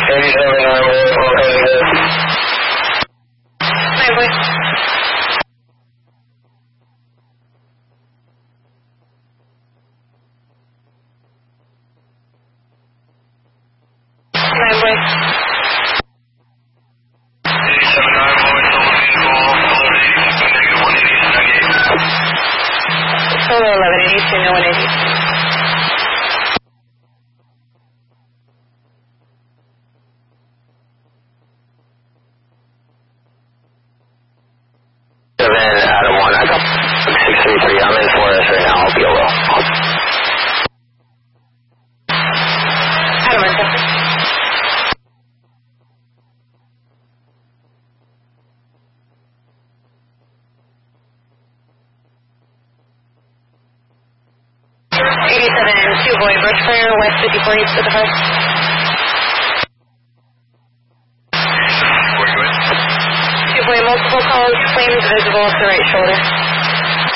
Solo 1182, no 180. Adam 1, I got 633. I'm in Forest right now. I'll be low. Adam 1, copy. Two Boy, Bushfire, West 54 East of the Park. Two Boy, multiple calls, flames visible up the right shoulder.